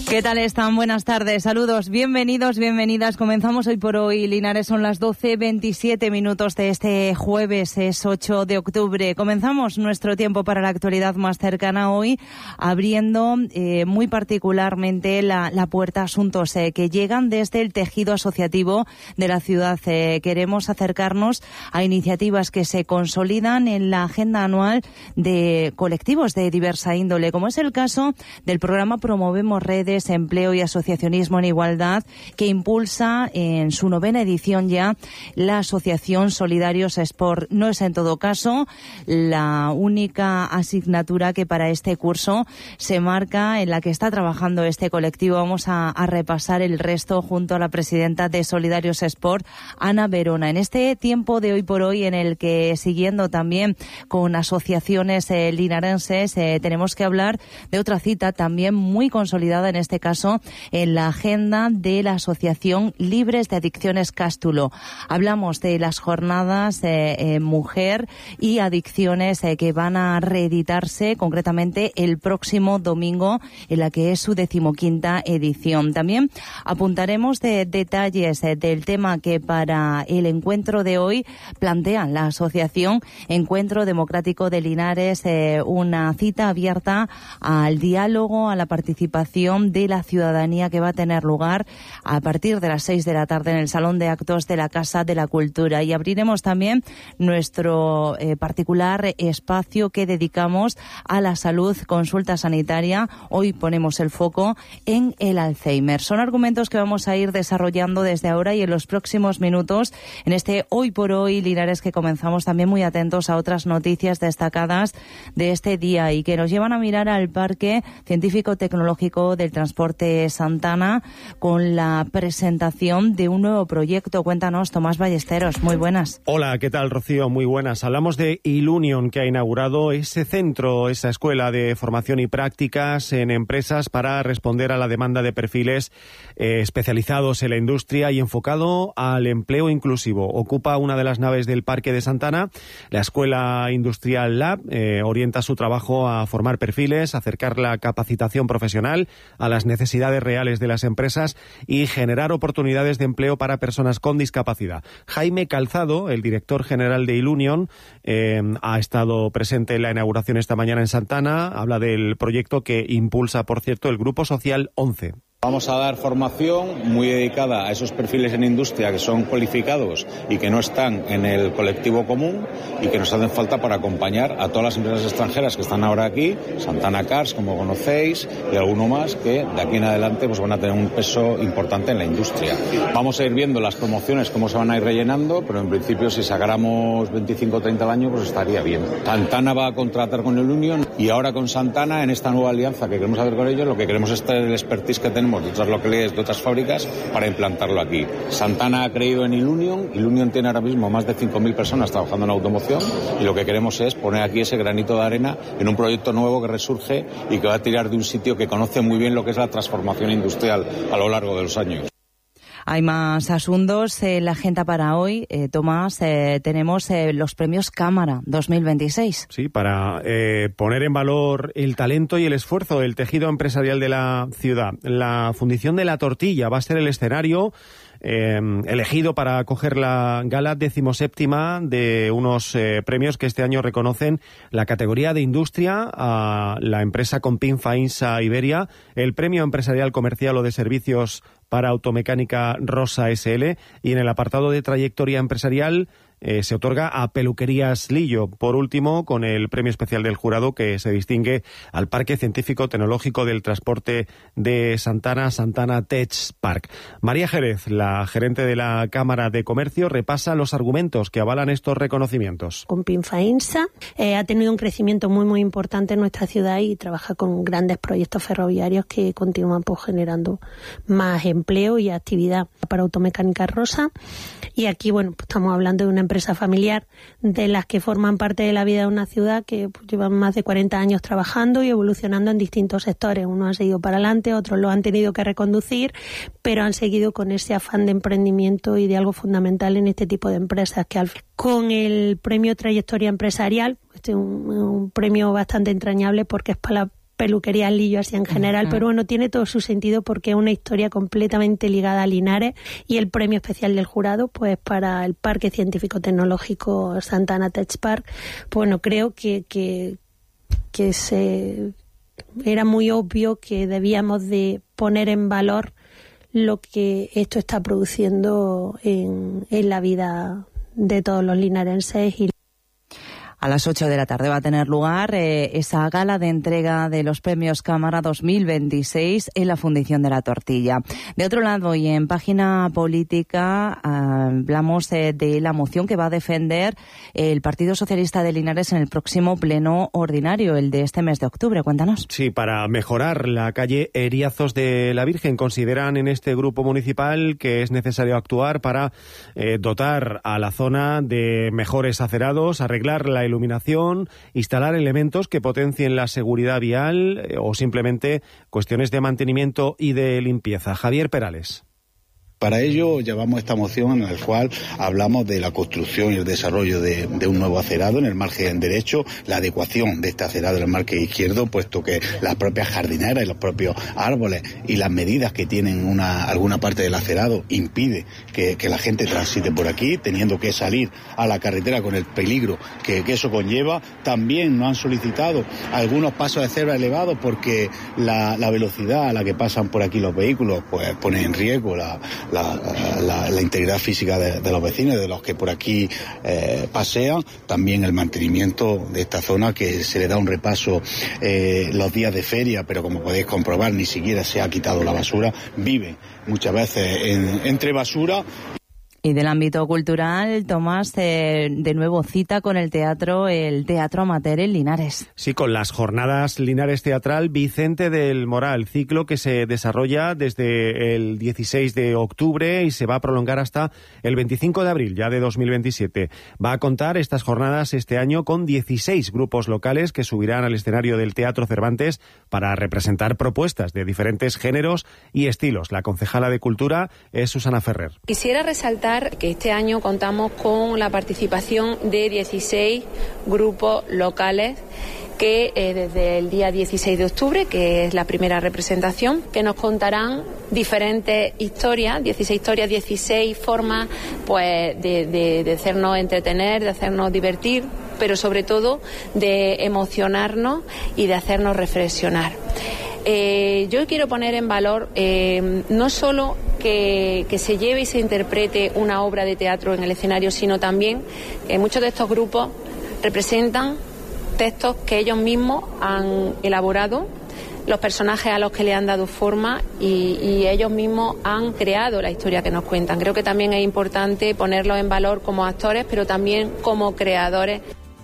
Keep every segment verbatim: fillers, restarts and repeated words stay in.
¿Qué tal están? Buenas tardes, saludos, bienvenidos, bienvenidas. Comenzamos hoy por hoy, Linares, son las doce veintisiete minutos de este jueves, es ocho de octubre. Comenzamos nuestro tiempo para la actualidad más cercana hoy, abriendo eh, muy particularmente la, la puerta a asuntos eh, que llegan desde el tejido asociativo de la ciudad. Eh, queremos acercarnos a iniciativas que se consolidan en la agenda anual de colectivos de diversa índole, como es el caso del programa Promovemos Redes, Empleo y Asociacionismo en Igualdad, que impulsa en su novena edición ya la Asociación Solidarios Sport. No es en todo caso la única asignatura que para este curso se marca en la que está trabajando este colectivo. Vamos a, a repasar el resto junto a la presidenta de Solidarios Sport, Ana Verona. En este tiempo de hoy por hoy, en el que, siguiendo también con asociaciones eh, linarenses, eh, tenemos que hablar de otra cita también muy consolidada en este caso en la agenda de la Asociación Libres de Adicciones Cástulo. Hablamos de las jornadas eh, eh, Mujer y Adicciones eh, que van a reeditarse concretamente el próximo domingo, en la que es su decimoquinta edición. También apuntaremos de detalles eh, del tema que para el encuentro de hoy plantea la Asociación Encuentro Democrático de Linares, eh, una cita abierta al diálogo, a la participación de la ciudadanía, que va a tener lugar a partir de las seis de la tarde en el Salón de Actos de la Casa de la Cultura. Y abriremos también nuestro eh, particular espacio que dedicamos a la salud, consulta sanitaria. Hoy ponemos el foco en el Alzheimer. Son argumentos que vamos a ir desarrollando desde ahora y en los próximos minutos en este Hoy por Hoy Linares, que comenzamos también muy atentos a otras noticias destacadas de este día y que nos llevan a mirar al Parque Científico Tecnológico del Transporte Santana con la presentación de un nuevo proyecto. Cuéntanos, Tomás Ballesteros, muy buenas. Hola, ¿qué tal, Rocío? Muy buenas. Hablamos de Ilunion, que ha inaugurado ese centro, esa escuela de formación y prácticas en empresas para responder a la demanda de perfiles eh, especializados en la industria y enfocado al empleo inclusivo. Ocupa una de las naves del Parque de Santana. La Escuela Industrial Lab eh, orienta su trabajo a formar perfiles, acercar la capacitación profesional a las necesidades reales de las empresas y generar oportunidades de empleo para personas con discapacidad. Jaime Calzado, el director general de Ilunion, eh, ha estado presente en la inauguración esta mañana en Santana. Habla del proyecto que impulsa, por cierto, el Grupo Social once. Vamos a dar formación muy dedicada a esos perfiles en industria que son cualificados y que no están en el colectivo común y que nos hacen falta para acompañar a todas las empresas extranjeras que están ahora aquí, Santana Cars, como conocéis, y alguno más que de aquí en adelante pues van a tener un peso importante en la industria. Vamos a ir viendo las promociones, cómo se van a ir rellenando, pero en principio si sacáramos veinticinco o treinta al año pues estaría bien. Santana va a contratar con el Union y ahora con Santana, en esta nueva alianza que queremos hacer con ellos, lo que queremos es traer el expertise que tenemos de otras localidades, de otras fábricas, para implantarlo aquí. Santana ha creído en Ilunion. Ilunion tiene ahora mismo más de cinco mil personas trabajando en automoción y lo que queremos es poner aquí ese granito de arena en un proyecto nuevo que resurge y que va a tirar de un sitio que conoce muy bien lo que es la transformación industrial a lo largo de los años. Hay más asuntos en la agenda para hoy. Eh, Tomás, eh, tenemos eh, los premios Cámara dos mil veintiséis. Sí, para eh, poner en valor el talento y el esfuerzo del tejido empresarial de la ciudad. La Fundición de la Tortilla va a ser el escenario Eh, elegido para acoger la gala decimoséptima de unos eh, premios que este año reconocen la categoría de industria a la empresa Compin Fainsa Iberia, el premio empresarial comercial o de servicios para automecánica Rosa S L y en el apartado de trayectoria empresarial Eh, se otorga a Peluquerías Lillo. Por último, con el premio especial del jurado que se distingue al Parque Científico Tecnológico del Transporte de Santana, Santana Tech Park. María Jerez, la gerente de la Cámara de Comercio, repasa los argumentos que avalan estos reconocimientos. Compin Fainsa eh, ha tenido un crecimiento muy muy importante en nuestra ciudad y trabaja con grandes proyectos ferroviarios que continúan pues, generando más empleo y actividad para Automecánica Rosa. Y aquí, bueno, pues estamos hablando de una empresa familiar de las que forman parte de la vida de una ciudad que pues, llevan más de cuarenta años trabajando y evolucionando en distintos sectores. Unos han seguido para adelante, otros lo han tenido que reconducir, pero han seguido con ese afán de emprendimiento y de algo fundamental en este tipo de empresas que al con el premio Trayectoria Empresarial, este es un, un premio bastante entrañable porque es para peluquerías Lillo así en general, uh-huh. pero bueno, tiene todo su sentido porque es una historia completamente ligada a Linares, y el premio especial del jurado, pues para el Parque Científico Tecnológico Santana Tech Park, pues bueno, creo que, que, que se era muy obvio que debíamos de poner en valor lo que esto está produciendo en, en la vida de todos los linarenses. Y a las ocho de la tarde va a tener lugar eh, esa gala de entrega de los premios Cámara dos mil veintiséis en la Fundición de la Tortilla. De otro lado, y en página política, hablamos eh, de la moción que va a defender el Partido Socialista de Linares en el próximo pleno ordinario, el de este mes de octubre. Cuéntanos. Sí, para mejorar la calle Eriazos de la Virgen, consideran en este grupo municipal que es necesario actuar para eh, dotar a la zona de mejores acerados, arreglar la iluminación, instalar elementos que potencien la seguridad vial eh, o simplemente cuestiones de mantenimiento y de limpieza. Javier Perales. Para ello llevamos esta moción en la cual hablamos de la construcción y el desarrollo de, de un nuevo acerado en el margen derecho, la adecuación de este acerado en el margen izquierdo, puesto que las propias jardineras y los propios árboles y las medidas que tienen una alguna parte del acerado impide que, que la gente transite por aquí, teniendo que salir a la carretera con el peligro que, que eso conlleva. También nos han solicitado algunos pasos de cebra elevados porque la, la velocidad a la que pasan por aquí los vehículos pues pone en riesgo la La, la, la integridad física de, de los vecinos, de los que por aquí eh, pasean. También el mantenimiento de esta zona, que se le da un repaso eh, los días de feria, pero como podéis comprobar ni siquiera se ha quitado la basura, vive muchas veces en, entre basura. Y del ámbito cultural, Tomás, eh, de nuevo cita con el teatro, el Teatro Amateur en Linares. Sí, con las jornadas Linares Teatral Vicente del Moral, ciclo que se desarrolla desde el dieciséis de octubre y se va a prolongar hasta el veinticinco de abril ya de dos mil veintisiete. Va a contar estas jornadas este año con dieciséis grupos locales que subirán al escenario del Teatro Cervantes para representar propuestas de diferentes géneros y estilos. La concejala de Cultura es Susana Ferrer. Quisiera resaltar que este año contamos con la participación de dieciséis grupos locales que eh, desde el día dieciséis de octubre, que es la primera representación, que nos contarán diferentes historias, dieciséis historias, dieciséis formas pues de, de, de hacernos entretener, de hacernos divertir, pero sobre todo de emocionarnos y de hacernos reflexionar. Eh, yo quiero poner en valor eh, no solo que, que se lleve y se interprete una obra de teatro en el escenario, sino también que muchos de estos grupos representan textos que ellos mismos han elaborado, los personajes a los que le han dado forma y, y ellos mismos han creado la historia que nos cuentan. Creo que también es importante ponerlos en valor como actores, pero también como creadores.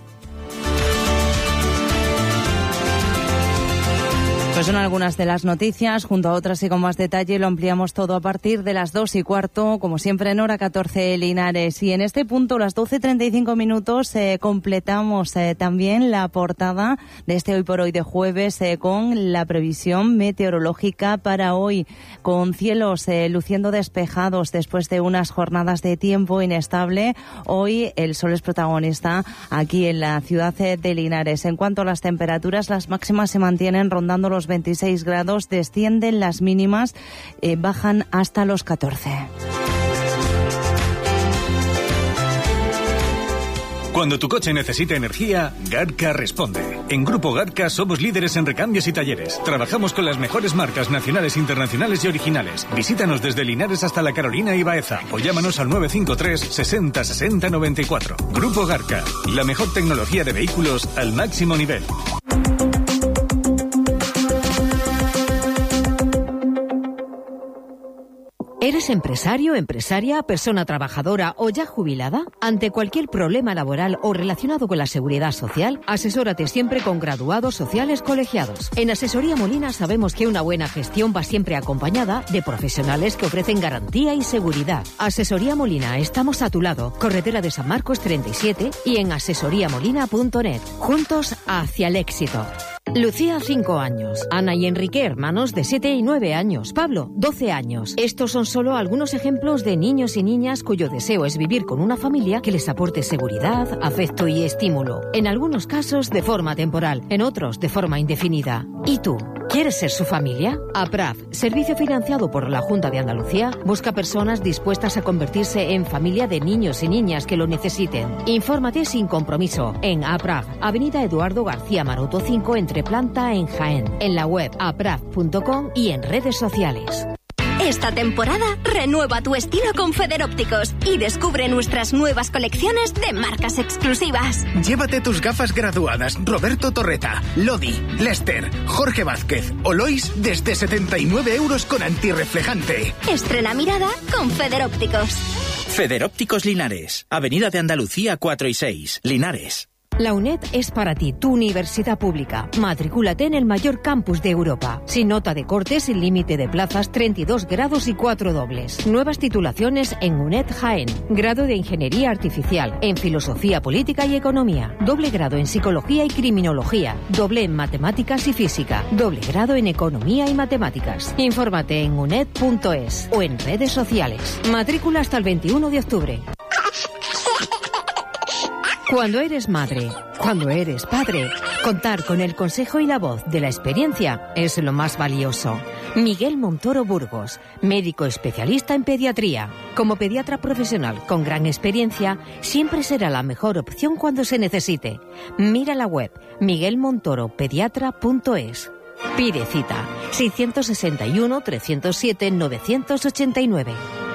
Pues son algunas de las noticias, junto a otras y con más detalle lo ampliamos todo a partir de las dos y cuarto, como siempre en hora catorce Linares. Y en este punto, las doce treinta y cinco minutos, eh, completamos eh, también la portada de este Hoy por Hoy de jueves eh, con la previsión meteorológica para hoy, con cielos eh, luciendo despejados después de unas jornadas de tiempo inestable. Hoy el sol es protagonista aquí en la ciudad de Linares. En cuanto a las temperaturas, las máximas se mantienen rondando los veintiséis grados, descienden las mínimas, eh, bajan hasta los catorce. Cuando tu coche necesita energía, Garca responde. En Grupo Garca somos líderes en recambios y talleres. Trabajamos con las mejores marcas nacionales, internacionales y originales. Visítanos desde Linares hasta La Carolina y Baeza o llámanos al nueve cinco tres sesenta sesenta noventa y cuatro. Grupo Garca, la mejor tecnología de vehículos al máximo nivel. ¿Eres empresario, empresaria, persona trabajadora o ya jubilada? Ante cualquier problema laboral o relacionado con la seguridad social, asesórate siempre con graduados sociales colegiados. En Asesoría Molina sabemos que una buena gestión va siempre acompañada de profesionales que ofrecen garantía y seguridad. Asesoría Molina, estamos a tu lado. Carretera de San Marcos treinta y siete y en asesoría molina punto net. Juntos hacia el éxito. Lucía, cinco años. Ana y Enrique, hermanos de siete y nueve años. Pablo, doce años. Estos son solo algunos ejemplos de niños y niñas cuyo deseo es vivir con una familia que les aporte seguridad, afecto y estímulo. En algunos casos de forma temporal, en otros de forma indefinida. ¿Y tú? ¿Quieres ser su familia? APRAF, servicio financiado por la Junta de Andalucía, busca personas dispuestas a convertirse en familia de niños y niñas que lo necesiten. Infórmate sin compromiso en APRAF, Avenida Eduardo García Maroto cinco, entre planta en Jaén, en la web apraf punto com y en redes sociales. Esta temporada renueva tu estilo con Federópticos y descubre nuestras nuevas colecciones de marcas exclusivas. Llévate tus gafas graduadas Roberto Torreta, Lodi, Lester, Jorge Vázquez o Lois desde setenta y nueve euros con antirreflejante. Estrena mirada con Federópticos. Federópticos Linares, Avenida de Andalucía cuatro y seis, Linares. La UNED es para ti, tu universidad pública. Matricúlate en el mayor campus de Europa. Sin nota de corte, sin límite de plazas, treinta y dos grados y cuatro dobles. Nuevas titulaciones en UNED Jaén. Grado de Ingeniería Artificial, en Filosofía Política y Economía. Doble grado en Psicología y Criminología. Doble en Matemáticas y Física. Doble grado en Economía y Matemáticas. Infórmate en uned punto es o en redes sociales. Matrícula hasta el veintiuno de octubre. Cuando eres madre, cuando eres padre, contar con el consejo y la voz de la experiencia es lo más valioso. Miguel Montoro Burgos, médico especialista en pediatría. Como pediatra profesional con gran experiencia, siempre será la mejor opción cuando se necesite. Mira la web miguel montoro pediatra punto es. Pide cita seiscientos sesenta y uno, trescientos siete, novecientos ochenta y nueve.